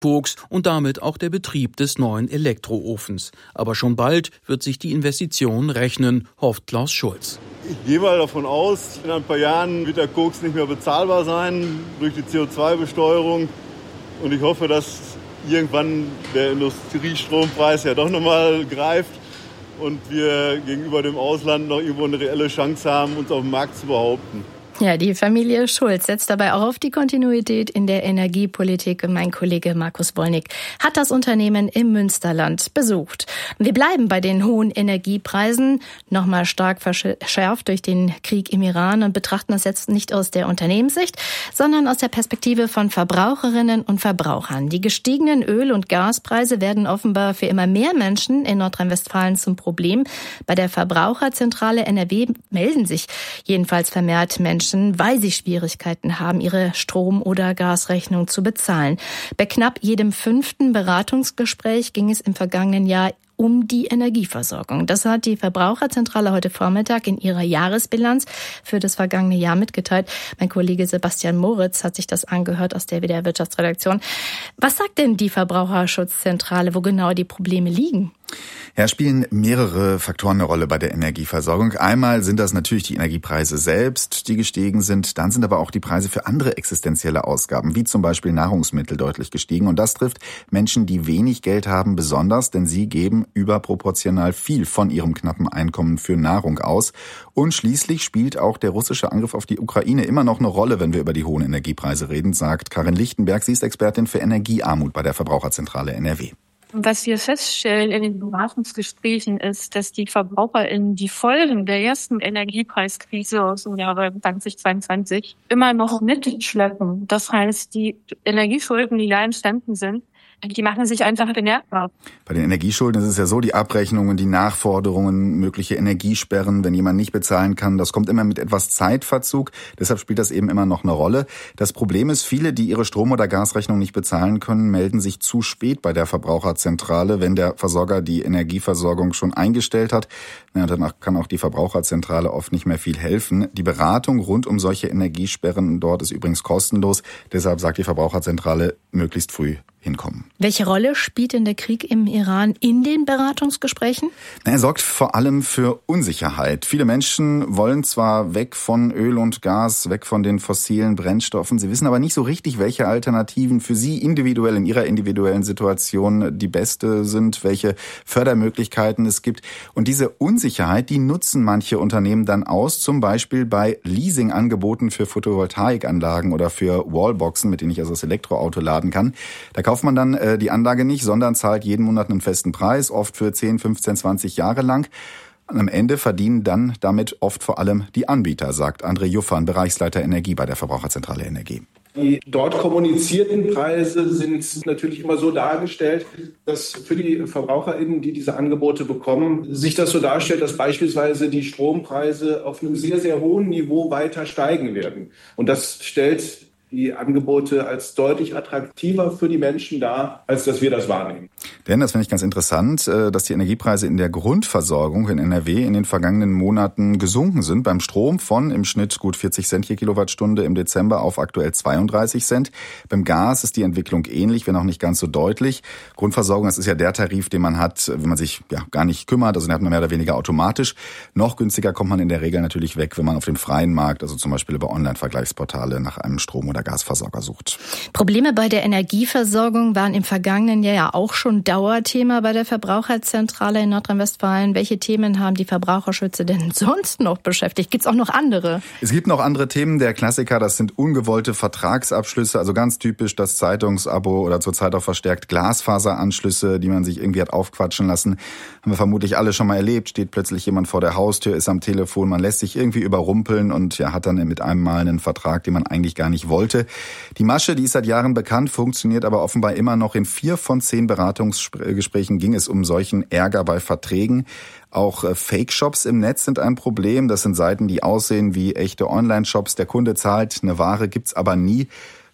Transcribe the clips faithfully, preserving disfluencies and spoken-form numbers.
Koks und damit auch der Betrieb des neuen Elektroofens. Aber schon bald wird sich die Investition rechnen, hofft Klaus Schulz. Ich gehe mal davon aus, in ein paar Jahren wird der Koks nicht mehr bezahlbar sein durch die C O zwei Besteuerung. Und ich hoffe, dass irgendwann der Industriestrompreis ja doch nochmal greift und wir gegenüber dem Ausland noch irgendwo eine reelle Chance haben, uns auf dem Markt zu behaupten. Ja, die Familie Schulz setzt dabei auch auf die Kontinuität in der Energiepolitik. Und mein Kollege Markus Wollnig hat das Unternehmen im Münsterland besucht. Wir bleiben bei den hohen Energiepreisen, nochmal stark verschärft durch den Krieg im Iran, und betrachten das jetzt nicht aus der Unternehmenssicht, sondern aus der Perspektive von Verbraucherinnen und Verbrauchern. Die gestiegenen Öl- und Gaspreise werden offenbar für immer mehr Menschen in Nordrhein-Westfalen zum Problem. Bei der Verbraucherzentrale N R W melden sich jedenfalls vermehrt Menschen, weil sie Schwierigkeiten haben, ihre Strom- oder Gasrechnung zu bezahlen. Bei knapp jedem fünften Beratungsgespräch ging es im vergangenen Jahr um die Energieversorgung. Das hat die Verbraucherzentrale heute Vormittag in ihrer Jahresbilanz für das vergangene Jahr mitgeteilt. Mein Kollege Sebastian Moritz hat sich das angehört aus der W D R Wirtschaftsredaktion. Was sagt denn die Verbraucherschutzzentrale, wo genau die Probleme liegen? Ja, spielen mehrere Faktoren eine Rolle bei der Energieversorgung. Einmal sind das natürlich die Energiepreise selbst, die gestiegen sind. Dann sind aber auch die Preise für andere existenzielle Ausgaben, wie zum Beispiel Nahrungsmittel, deutlich gestiegen. Und das trifft Menschen, die wenig Geld haben, besonders, denn sie geben überproportional viel von ihrem knappen Einkommen für Nahrung aus. Und schließlich spielt auch der russische Angriff auf die Ukraine immer noch eine Rolle, wenn wir über die hohen Energiepreise reden, sagt Karin Lichtenberg. Sie ist Expertin für Energiearmut bei der Verbraucherzentrale N R W. Was wir feststellen in den Beratungsgesprächen ist, dass die VerbraucherInnen die Folgen der ersten Energiepreiskrise aus dem Jahre zweitausendzweiundzwanzig immer noch mitschleppen. Das heißt, die Energieschulden, die da entstanden sind, die machen sich einfach bemerkbar. Bei den Energieschulden ist es ja so, die Abrechnungen, die Nachforderungen, mögliche Energiesperren, wenn jemand nicht bezahlen kann, das kommt immer mit etwas Zeitverzug. Deshalb spielt das eben immer noch eine Rolle. Das Problem ist, viele, die ihre Strom- oder Gasrechnung nicht bezahlen können, melden sich zu spät bei der Verbraucherzentrale, wenn der Versorger die Energieversorgung schon eingestellt hat. Ja, danach kann auch die Verbraucherzentrale oft nicht mehr viel helfen. Die Beratung rund um solche Energiesperren dort ist übrigens kostenlos. Deshalb sagt die Verbraucherzentrale, möglichst früh hinkommen. Welche Rolle spielt denn der Krieg im Iran in den Beratungsgesprächen? Er sorgt vor allem für Unsicherheit. Viele Menschen wollen zwar weg von Öl und Gas, weg von den fossilen Brennstoffen. Sie wissen aber nicht so richtig, welche Alternativen für sie individuell in ihrer individuellen Situation die beste sind, welche Fördermöglichkeiten es gibt. Und diese Unsicherheit, die nutzen manche Unternehmen dann aus, zum Beispiel bei Leasingangeboten für Photovoltaikanlagen oder für Wallboxen, mit denen ich also das Elektroauto laden kann. Da kauft man dann äh, die Anlage nicht, sondern zahlt jeden Monat einen festen Preis, oft für zehn, fünfzehn, zwanzig Jahre lang. Und am Ende verdienen dann damit oft vor allem die Anbieter, sagt André Juffan, Bereichsleiter Energie bei der Verbraucherzentrale N R G. Die dort kommunizierten Preise sind natürlich immer so dargestellt, dass für die VerbraucherInnen, die diese Angebote bekommen, sich das so darstellt, dass beispielsweise die Strompreise auf einem sehr, sehr hohen Niveau weiter steigen werden. Und das stellt die Angebote als deutlich attraktiver für die Menschen dar, als dass wir das wahrnehmen. Denn das finde ich ganz interessant, dass die Energiepreise in der Grundversorgung in N R W in den vergangenen Monaten gesunken sind. Beim Strom von im Schnitt gut vierzig Cent je Kilowattstunde im Dezember auf aktuell zweiunddreißig Cent. Beim Gas ist die Entwicklung ähnlich, wenn auch nicht ganz so deutlich. Grundversorgung, das ist ja der Tarif, den man hat, wenn man sich ja gar nicht kümmert. Also den hat man mehr oder weniger automatisch. Noch günstiger kommt man in der Regel natürlich weg, wenn man auf dem freien Markt, also zum Beispiel über Online-Vergleichsportale nach einem Strom- oder Gasversorger sucht. Probleme bei der Energieversorgung waren im vergangenen Jahr ja auch schon Dauerthema bei der Verbraucherzentrale in Nordrhein-Westfalen. Welche Themen haben die Verbraucherschützer denn sonst noch beschäftigt? Gibt es auch noch andere? Es gibt noch andere Themen. Der Klassiker, das sind ungewollte Vertragsabschlüsse, also ganz typisch das Zeitungsabo oder zurzeit auch verstärkt Glasfaseranschlüsse, die man sich irgendwie hat aufquatschen lassen. Haben wir vermutlich alle schon mal erlebt. Steht plötzlich jemand vor der Haustür, ist am Telefon, man lässt sich irgendwie überrumpeln und ja, hat dann mit einem Mal einen Vertrag, den man eigentlich gar nicht wollte. Die Masche, die ist seit Jahren bekannt, funktioniert aber offenbar immer noch. In vier von zehn Beratungsgesprächen ging es um solchen Ärger bei Verträgen. Auch Fake-Shops im Netz sind ein Problem. Das sind Seiten, die aussehen wie echte Online-Shops. Der Kunde zahlt, eine Ware gibt's aber nie.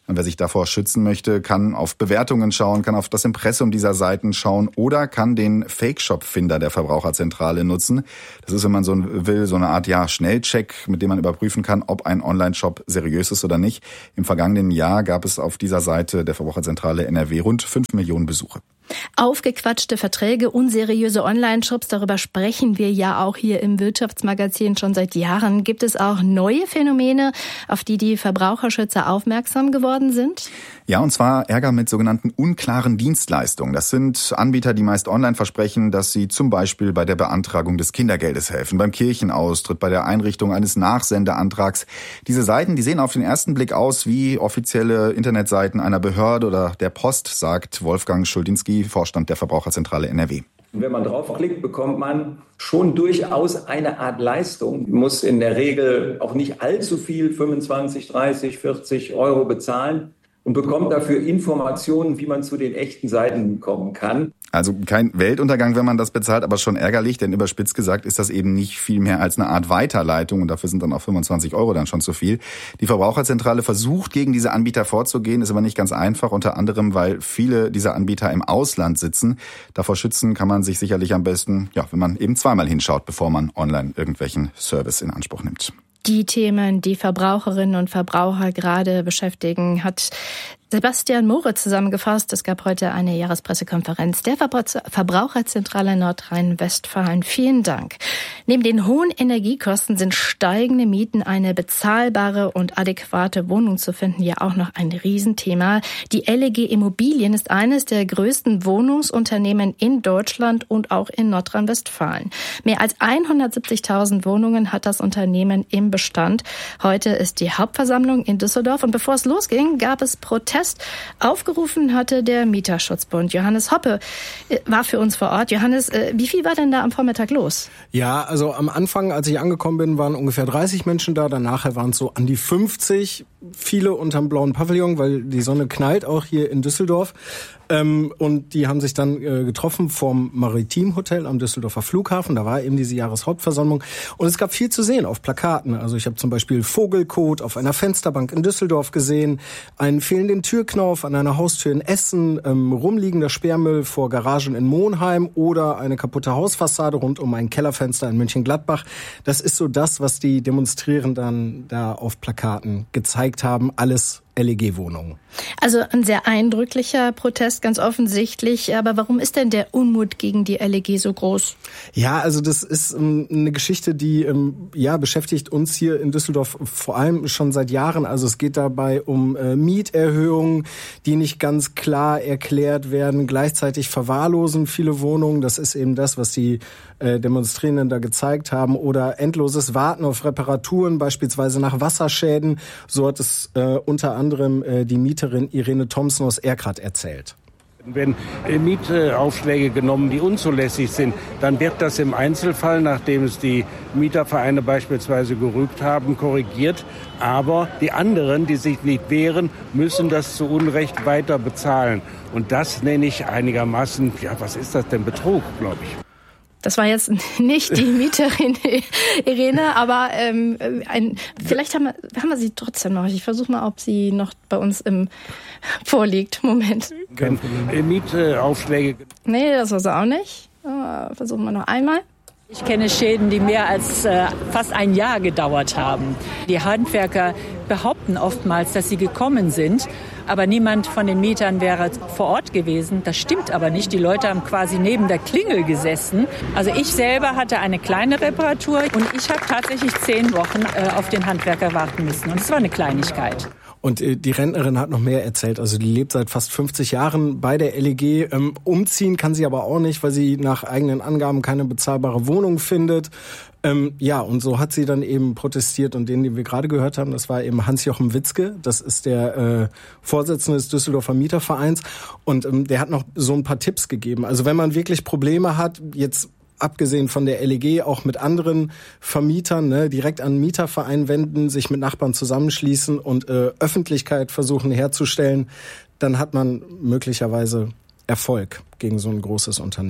Und wer sich davor schützen möchte, kann auf Bewertungen schauen, kann auf das Impressum dieser Seiten schauen oder kann den Fake-Shop-Finder der Verbraucherzentrale nutzen. Das ist, wenn man so will, so eine Art ja Schnellcheck, mit dem man überprüfen kann, ob ein Online-Shop seriös ist oder nicht. Im vergangenen Jahr gab es auf dieser Seite der Verbraucherzentrale N R W rund fünf Millionen Besuche. Aufgequatschte Verträge, unseriöse Online-Shops, darüber sprechen wir ja auch hier im Wirtschaftsmagazin schon seit Jahren. Gibt es auch neue Phänomene, auf die die Verbraucherschützer aufmerksam geworden sind? Ja, und zwar Ärger mit sogenannten unklaren Dienstleistungen. Das sind Anbieter, die meist online versprechen, dass sie zum Beispiel bei der Beantragung des Kindergeldes helfen, beim Kirchenaustritt, bei der Einrichtung eines Nachsendeantrags. Diese Seiten, die sehen auf den ersten Blick aus wie offizielle Internetseiten einer Behörde oder der Post, sagt Wolfgang Schuldinski, Vorstand der Verbraucherzentrale N R W. Und wenn man draufklickt, bekommt man schon durchaus eine Art Leistung. Man muss in der Regel auch nicht allzu viel, fünfundzwanzig, dreißig, vierzig Euro bezahlen und bekommt dafür Informationen, wie man zu den echten Seiten kommen kann. Also kein Weltuntergang, wenn man das bezahlt, aber schon ärgerlich, denn überspitzt gesagt ist das eben nicht viel mehr als eine Art Weiterleitung und dafür sind dann auch fünfundzwanzig Euro dann schon zu viel. Die Verbraucherzentrale versucht, gegen diese Anbieter vorzugehen, ist aber nicht ganz einfach, unter anderem, weil viele dieser Anbieter im Ausland sitzen. Davor schützen kann man sich sicherlich am besten, ja, wenn man eben zweimal hinschaut, bevor man online irgendwelchen Service in Anspruch nimmt. Die Themen, die Verbraucherinnen und Verbraucher gerade beschäftigen, hat Sebastian Moritz zusammengefasst. Es gab heute eine Jahrespressekonferenz der Verbraucherzentrale Nordrhein-Westfalen. Vielen Dank. Neben den hohen Energiekosten sind steigende Mieten, eine bezahlbare und adäquate Wohnung zu finden, ja auch noch ein Riesenthema. Die L E G Immobilien ist eines der größten Wohnungsunternehmen in Deutschland und auch in Nordrhein-Westfalen. Mehr als hundertsiebzigtausend Wohnungen hat das Unternehmen im Bestand. Heute ist die Hauptversammlung in Düsseldorf und bevor es losging, gab es Proteste. Aufgerufen hatte der Mieterschutzbund. Johannes Hoppe war für uns vor Ort. Johannes, wie viel war denn da am Vormittag los? Ja, also am Anfang, als ich angekommen bin, waren ungefähr dreißig Menschen da. Danach waren es so an die fünfzig. Viele unterm blauen Pavillon, weil die Sonne knallt auch hier in Düsseldorf. Ähm, und die haben sich dann äh, getroffen vom Maritim Hotel am Düsseldorfer Flughafen. Da war eben diese Jahreshauptversammlung. Und es gab viel zu sehen auf Plakaten. Also ich habe zum Beispiel Vogelkot auf einer Fensterbank in Düsseldorf gesehen, einen fehlenden Türknauf an einer Haustür in Essen, ähm, rumliegender Sperrmüll vor Garagen in Monheim oder eine kaputte Hausfassade rund um ein Kellerfenster in Mönchengladbach. Das ist so das, was die Demonstrierenden da auf Plakaten gezeigt haben. Alles L E G-Wohnungen. Also ein sehr eindrücklicher Protest, ganz offensichtlich. Aber warum ist denn der Unmut gegen die L E G so groß? Ja, also das ist ähm, eine Geschichte, die ähm, ja beschäftigt uns hier in Düsseldorf vor allem schon seit Jahren. Also es geht dabei um äh, Mieterhöhungen, die nicht ganz klar erklärt werden. Gleichzeitig verwahrlosen viele Wohnungen. Das ist eben das, was die äh, Demonstrierenden da gezeigt haben. Oder endloses Warten auf Reparaturen, beispielsweise nach Wasserschäden. So hat es äh, unter anderem anderem äh, die Mieterin Irene Thompson aus Erkrath erzählt. Wenn äh, Mietaufschläge genommen, die unzulässig sind, dann wird das im Einzelfall, nachdem es die Mietervereine beispielsweise gerügt haben, korrigiert. Aber die anderen, die sich nicht wehren, müssen das zu Unrecht weiter bezahlen. Und das nenne ich einigermaßen, ja, was ist das denn, Betrug, glaube ich. Das war jetzt nicht die Mieterin Irene, aber ähm, ein, vielleicht haben wir, haben wir sie trotzdem noch. Ich versuche mal, ob sie noch bei uns im vorliegt. Moment. Wenn äh, Mietaufschläge... Nee, das war sie auch nicht. Uh, versuchen wir noch einmal. Ich kenne Schäden, die mehr als äh, fast ein Jahr gedauert haben. Die Handwerker behaupten oftmals, dass sie gekommen sind, aber niemand von den Mietern wäre vor Ort gewesen. Das stimmt aber nicht. Die Leute haben quasi neben der Klingel gesessen. Also ich selber hatte eine kleine Reparatur und ich habe tatsächlich zehn Wochen äh, auf den Handwerker warten müssen. Und es war eine Kleinigkeit. Und äh, die Rentnerin hat noch mehr erzählt. Also die lebt seit fast fünfzig Jahren bei der L E G. Ähm, umziehen kann sie aber auch nicht, weil sie nach eigenen Angaben keine bezahlbare Wohnung findet. Ähm, ja, und so hat sie dann eben protestiert. Und den, den wir gerade gehört haben, das war eben Hans-Jochen Witzke. Das ist der äh, Vorsitzende des Düsseldorfer Mietervereins. Und ähm, der hat noch so ein paar Tipps gegeben. Also wenn man wirklich Probleme hat, jetzt abgesehen von der L E G, auch mit anderen Vermietern, ne, direkt an den Mieterverein wenden, sich mit Nachbarn zusammenschließen und äh, Öffentlichkeit versuchen herzustellen, dann hat man möglicherweise Erfolg gegen so ein großes Unternehmen.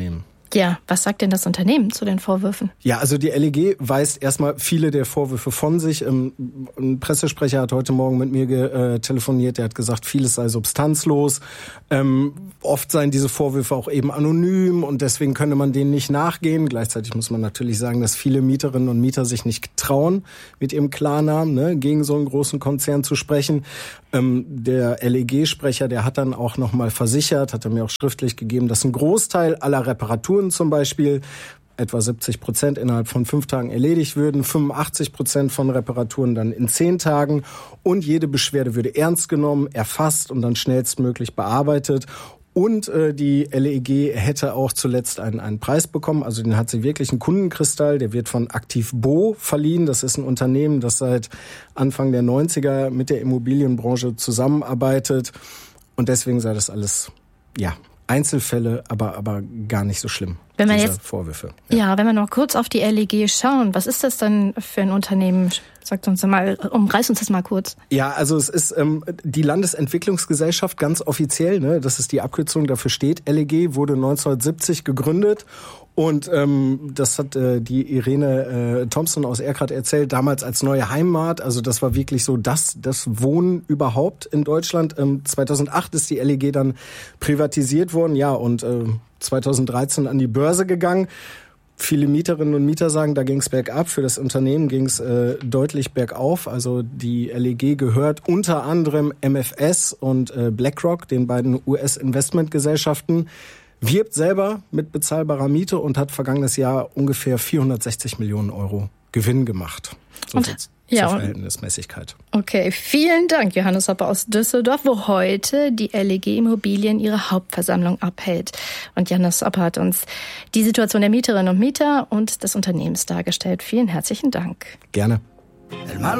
Ja, was sagt denn das Unternehmen zu den Vorwürfen? Ja, also die L E G weist erstmal viele der Vorwürfe von sich. Ein Pressesprecher hat heute Morgen mit mir ge- telefoniert, der hat gesagt, vieles sei substanzlos. Ähm, oft seien diese Vorwürfe auch eben anonym und deswegen könne man denen nicht nachgehen. Gleichzeitig muss man natürlich sagen, dass viele Mieterinnen und Mieter sich nicht trauen, mit ihrem Klarnamen ne, gegen so einen großen Konzern zu sprechen. Ähm, der L E G-Sprecher, der hat dann auch nochmal versichert, hat er mir auch schriftlich gegeben, dass ein Großteil aller Reparaturen zum Beispiel etwa siebzig Prozent innerhalb von fünf Tagen erledigt würden, fünfundachtzig Prozent von Reparaturen dann in zehn Tagen und jede Beschwerde würde ernst genommen, erfasst und dann schnellstmöglich bearbeitet. Und äh, die L E G hätte auch zuletzt einen, einen Preis bekommen, also den hat sie wirklich, einen Kundenkristall, der wird von Aktivbo verliehen. Das ist ein Unternehmen, das seit Anfang der neunziger mit der Immobilienbranche zusammenarbeitet und deswegen sei das alles, ja, Einzelfälle, aber aber gar nicht so schlimm. Wenn man jetzt Vorwürfe. Ja. ja, wenn wir noch kurz auf die L E G schauen, was ist das dann für ein Unternehmen? Sagt uns mal, umreiß uns das mal kurz. Ja, also es ist ähm, die Landesentwicklungsgesellschaft ganz offiziell, ne, das ist die Abkürzung, dafür steht. L E G wurde neunzehnhundertsiebzig gegründet. Und ähm, das hat äh, die Irene äh, Thompson aus Erkrath erzählt, damals als neue Heimat. Also das war wirklich so das, das Wohnen überhaupt in Deutschland. Ähm, zweitausendacht ist die L E G dann privatisiert worden, ja, und äh, zweitausenddreizehn an die Börse gegangen. Viele Mieterinnen und Mieter sagen, da ging es bergab. Für das Unternehmen ging es äh, deutlich bergauf. Also die L E G gehört unter anderem M F S und äh, BlackRock, den beiden U S-Investmentgesellschaften. Wirbt selber mit bezahlbarer Miete und hat vergangenes Jahr ungefähr vierhundertsechzig Millionen Euro Gewinn gemacht. So und, zur ja, Verhältnismäßigkeit. Okay, vielen Dank, Johannes Hoppe aus Düsseldorf, wo heute die L E G Immobilien ihre Hauptversammlung abhält. Und Johannes Hoppe hat uns die Situation der Mieterinnen und Mieter und des Unternehmens dargestellt. Vielen herzlichen Dank. Gerne.